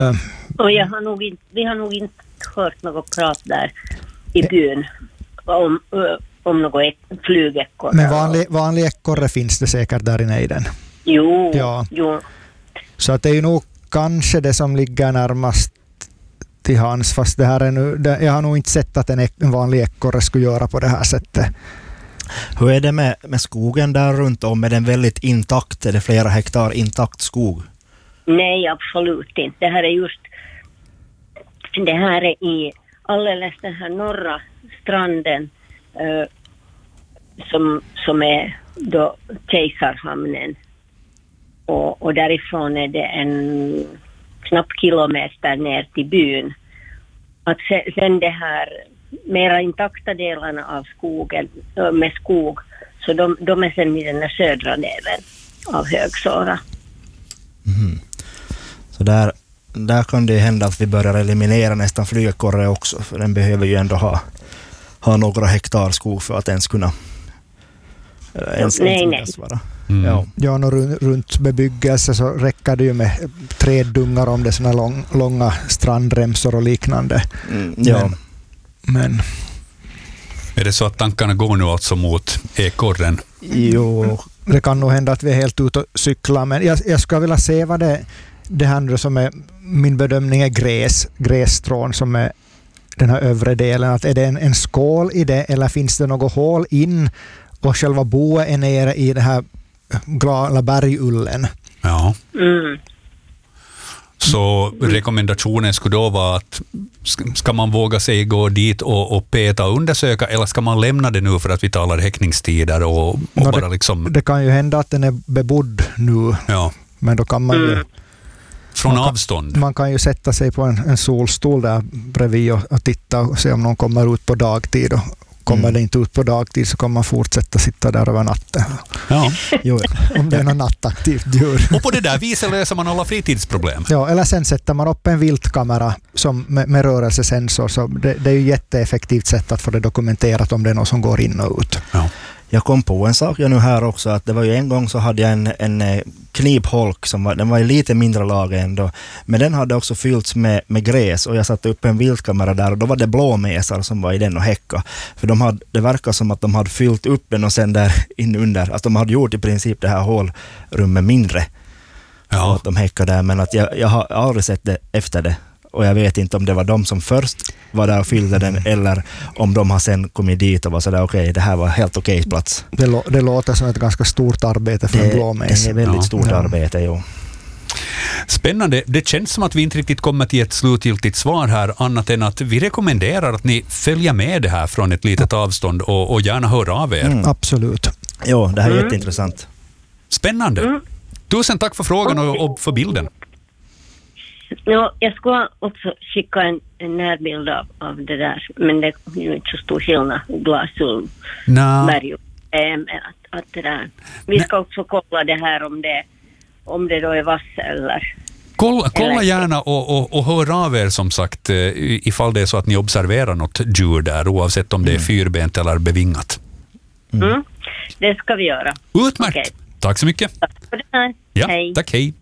Och vi har nog inte hört något prat där i byn om något flygekorre. Men vanlig ekorre finns det säkert där inne i den. Jo. Så att det är ju nog kanske det som ligger närmast till hans, fast det här är nu, jag har nog inte sett att en vanlig ekorre skulle göra på det här sättet. Hur är det med skogen där runt om? Är den väldigt intakt? Är det flera hektar intakt skog? Nej, absolut inte. Det här är i alldeles den här norra stranden som är då Kejsarhamnen. Och därifrån är det en knapp kilometer ner till byn. Att sen det här mera intakta delarna av skogen med skog, så de är sen i den södra delen av Högsåra. Mm. Så där kan det hända att vi börjar eliminera nästan flygekorre också, för den behöver ju ändå ha några hektar skog för att ens kunna nej. Vara. Ja, runt bebyggelse så räcker det ju med träddungar om det är såna långa strandremsor och liknande. Men är det så att tankarna går nu alltså mot ekorren? Jo, det kan nog hända att vi är helt ute och cyklar, men jag skulle vilja se vad det här som är, min bedömning är grässtrån som är den här övre delen. Att är det en skål i det, eller finns det något hål in och själva boet är nere i det här bergullen? Ja. Mm. Så rekommendationen skulle då vara att ska man våga sig gå dit och peta och undersöka, eller ska man lämna det nu för att vi talar häckningstider och bara liksom... Det kan ju hända att den är bebodd nu, men då kan man ju... Från avstånd. Man kan ju sätta sig på en solstol där bredvid och titta och se om någon kommer ut på dagtid, och kommer det inte ut på dagtid så kommer man fortsätta sitta där över natten. Ja. Om det är något nattaktivt djur. Och på det där viset löser man alla fritidsproblem. Ja, eller sen sätter man upp en viltkamera som med rörelsesensor, så det är ju jätteeffektivt sätt att få det dokumenterat om det är någon som går in och ut. Ja. Jag kom på en sak nu här också, att det var ju en gång så hade jag en knipholk den var i lite mindre lag ändå, men den hade också fyllts med gräs, och jag satte upp en viltkamera där och då var det blåmesar som var i den och häcka, för det verkar som att de hade fyllt upp den och sen där inunder, att de hade gjort i princip det här hålrummet mindre och att de häckade där, men att jag har aldrig sett det efter det. Och jag vet inte om det var de som först var där och fyllde den, eller om de har sen kommit dit och var sådär okej, det här var helt okej plats. Det låter som ett ganska stort arbete för en blåmes. Det är väldigt stort arbete, jo. Spännande. Det känns som att vi inte riktigt kommer till ett slutgiltigt svar här, annat än att vi rekommenderar att ni följer med det här från ett litet avstånd och gärna hör av er. Absolut. Jo, det här är jätteintressant. Spännande. Tusen tack för frågan och för bilden. Ja, jag ska också skicka en närbild av det där, men det är ju inte så stor skillnad, Glasulm, berg. Att det där. Vi ska också kolla det här om det då är vass eller... Kolla gärna och hör av er som sagt ifall det är så att ni observerar något djur där, oavsett om det är fyrbent eller bevingat. Det ska vi göra. Utmärkt. Okay. Tack så mycket. Tack för det här. Ja, hej. Tack, hej.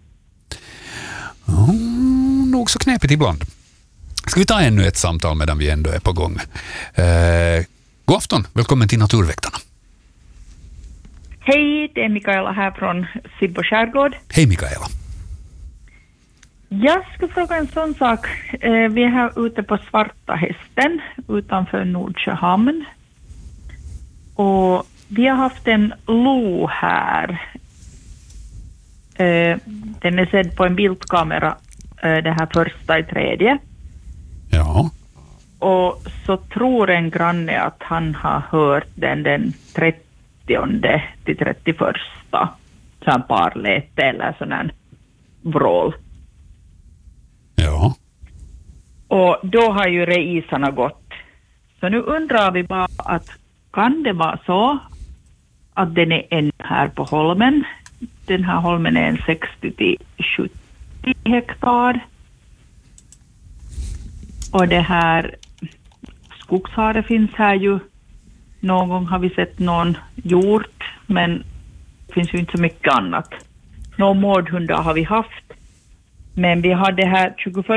Nog så knepigt ibland. Ska vi ta ännu ett samtal medan vi ändå är på gång? God afton, välkommen till Naturväktarna. Hej, det är Mikaela här från Sibbo skärgård. Hej Mikaela. Jag ska fråga en sån sak. Vi är här ute på Svarta hästen utanför Nordsjöhamn. Och vi har haft en lo här. Den är sedd på en bildkamera det här första i tredje. Ja. Och så tror en granne att han har hört den 30 till 31 sån parläte eller sån här vrål. Ja. Och då har ju reisarna gått. Så nu undrar vi bara att kan det vara så att den är ännu här på holmen? Den här holmen är en 60 till 70 hektar. Och det här skogshare finns här ju. Någon gång har vi sett någon hjort, men det finns ju inte så mycket annat. Någon mårdhundar har vi haft. Men vi hade här 21